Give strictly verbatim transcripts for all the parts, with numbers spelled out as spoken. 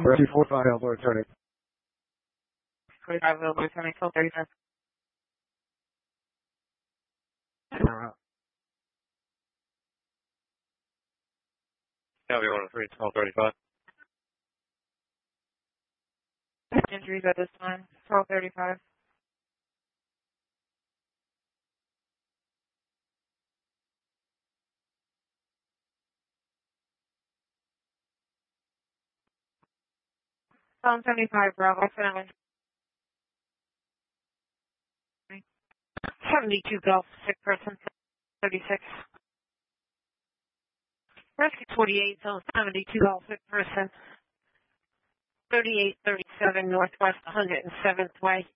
two four five, Elmore Attorney. twenty-five, Elmore Attorney, twelve thirty-five. County one oh three, twelve thirty-five. Injuries at this time, twelve thirty-five. Phone seventy-five, Bravo, seven. seventy-two Gulf, sick person, thirty-six. Rescue twenty-eight, zone seventy-two Gulf, sick person, thirty-eight thirty-seven Northwest one hundred seventh Way,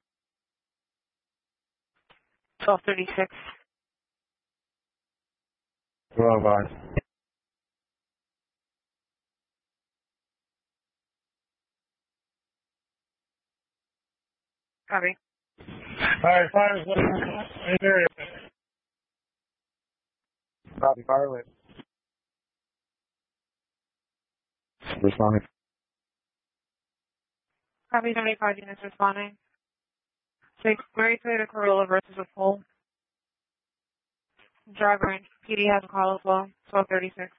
twelve thirty-six. twelve five. Copy. Fire, fire, any area. Copy, fire away. Responding. Copy, seventy-five units responding. Six, Mary Toyota Corolla versus a pole. Driver and P D has a call as well, twelve thirty-six.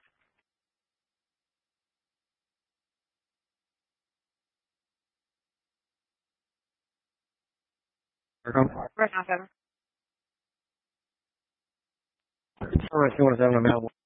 Rest on seven. All right, two one seven, I'm available.